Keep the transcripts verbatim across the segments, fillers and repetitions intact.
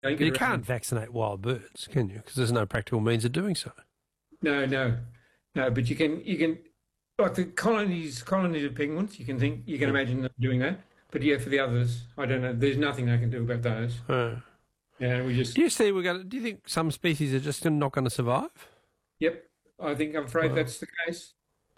Don't get You around. can't vaccinate wild birds, can you? Because there's no practical means of doing so. No, no, no. But you can, you can, like the colonies, colonies of penguins. You can think, you can imagine them doing that. But yeah, for the others, I don't know. There's nothing they can do about those. Uh, Yeah, we just. do you see we're going? Do you think some species are just not going to survive? Yep, I think I'm afraid Wow. that's the case.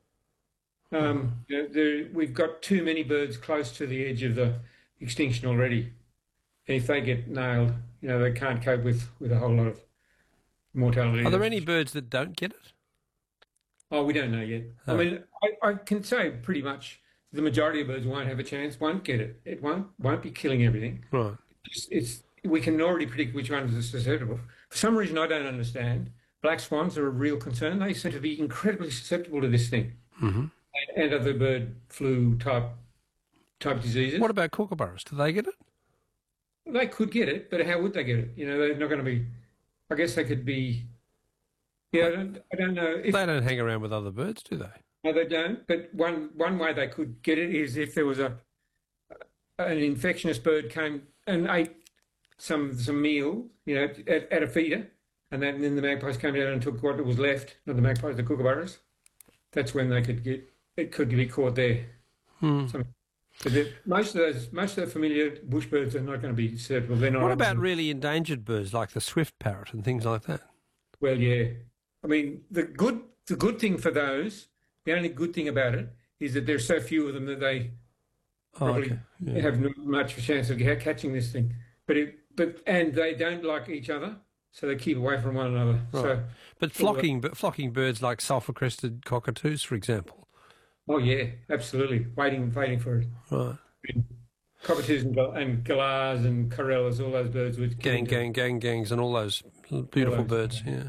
Um, there, there, we've got too many birds close to the edge of the extinction already. And if they get nailed, you know, they can't cope with, with a whole lot of mortality. Are there any birds that don't get it? Oh, we don't know yet. Oh. I mean, I, I can say pretty much the majority of birds won't have a chance, won't get it. It won't won't be killing everything. Right. It's, it's we can already predict which ones are susceptible. For some reason, I don't understand. Black swans are a real concern. They seem to be incredibly susceptible to this thing. Mm-hmm. And other bird flu type type diseases. What about kookaburras? Do they get it? They could get it, but how would they get it? You know, they're not going to be. I guess they could be. Yeah, I don't, I don't know. If, They don't hang around with other birds, do they? no, they don't. But one one way they could get it is if there was a an infectious bird came and ate some some meal, you know, at, at a feeder, and then, then the magpies came down and took what was left. Not the magpies, the kookaburras. That's when they could get. It could be caught there. Hmm. Some, but the- most of those, most of the familiar bush birds are not going to be susceptible. They're not. What about really endangered birds like the swift parrot and things like that? Well, yeah. I mean, the good the good thing for those, the only good thing about it is that there's so few of them that they Oh, probably okay. Yeah. have not much of a chance of ca- catching this thing. But it, but and they don't like each other, so they keep away from one another. Right. So, But flocking, but flocking birds like sulphur-crested cockatoos, for example. oh yeah, absolutely, waiting, waiting for it. Right. Cockatoos and, gal- and galahs and corellas, all those birds would Gang, gang, gang, gangs, and all those beautiful All those. birds. Yeah.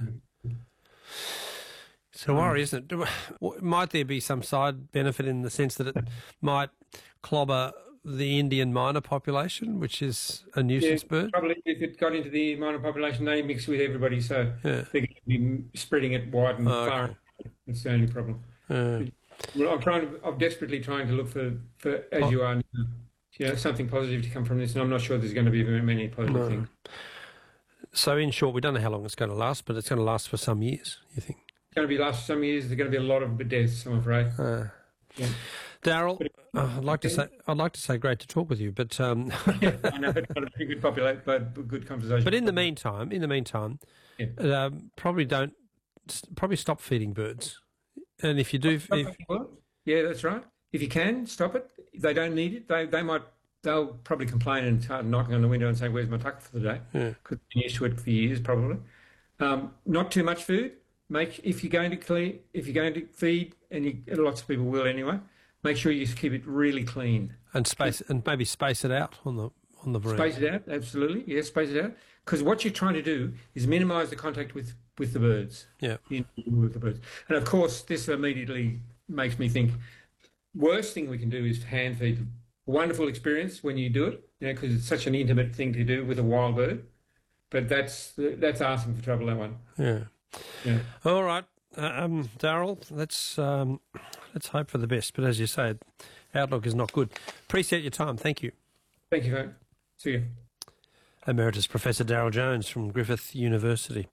It's a worry, isn't it? Do- Might there be some side benefit in the sense that it might clobber the Indian minor population, which is a nuisance Yeah, bird? probably if it got into the minor population, they mix with everybody, so Yeah. they're going to be spreading it wide and Oh, far. okay. That's the only problem. Uh, Well, I'm trying. To, I'm desperately trying to look for, for as Oh. you are, now, you know, something positive to come from this, and I'm not sure there's going to be very many positive No. things. so, in short, we don't know how long it's going to last, but it's going to last for some years, you think? It's going to be last some years. There's going to be a lot of deaths, I'm afraid. Uh, Yeah. Daryl, uh, I'd like to say I'd like to say great to talk with you, but um, I know it's not a very good populate, but good conversation. but in the meantime, in the meantime, Yeah. um, probably don't probably stop feeding birds, and if you do, Stop if, it, what? Yeah, that's right. If you can stop it, if they don't need it. They they might. They'll probably complain and start knocking on the window and say, "Where's my tucker for the day?" Yeah. Because they've been used to it for years, probably. Um, not too much food. Make if you're going to clean, if you're going to feed, and you, lots of people will anyway. Make sure you keep it really clean. and space and maybe space it out on the on the breed. Space it out, absolutely. Yeah, space it out. Because what you're trying to do is minimise the contact with, with the birds. Yeah. In, with the birds. And of course, this immediately makes me think, worst thing we can do is hand feed them. Wonderful experience when you do it, you know, because it's such an intimate thing to do with a wild bird. But that's that's asking for trouble, that one. Yeah. Yeah. All right, uh, um, Daryl. Let's um, let's hope for the best. But as you say, outlook is not good. Appreciate your time. Thank you. Thank you, folks. See you. Emeritus Professor Daryl Jones from Griffith University.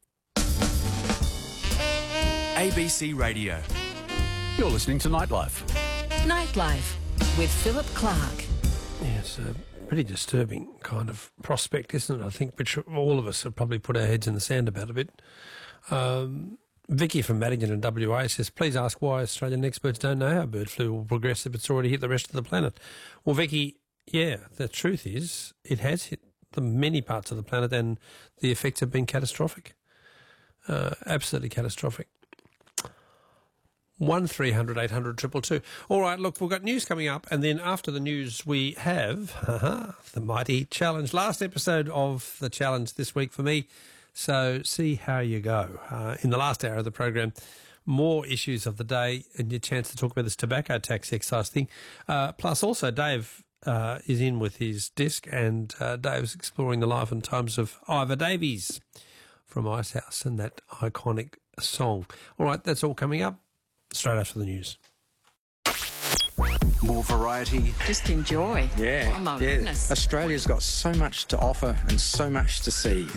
A B C Radio. You're listening to Nightlife. Nightlife with Philip Clark. Yeah, it's a pretty disturbing kind of prospect, isn't it? I think which all of us have probably put our heads in the sand about a bit. Um, Vicky from Madigan in W A says, please ask why Australian experts don't know how bird flu will progress if it's already hit the rest of the planet. Well, Vicky, yeah, the truth is it has hit the many parts of the planet and the effects have been catastrophic. Uh, absolutely catastrophic. One three hundred eight hundred two two two. All right, look, we've got news coming up, and then after the news we have uh-huh, the Mighty Challenge. Last episode of the challenge this week for me, so see how you go. Uh, in the last hour of the program, more issues of the day and your chance to talk about this tobacco tax excise thing. Uh, plus also Dave uh, is in with his disc, and uh, Dave's exploring the life and times of Ivor Davies from Icehouse and that iconic song. All right, that's all coming up straight after the news. More variety. Just enjoy. Yeah, Oh, my yeah. goodness. Australia's got so much to offer and so much to see.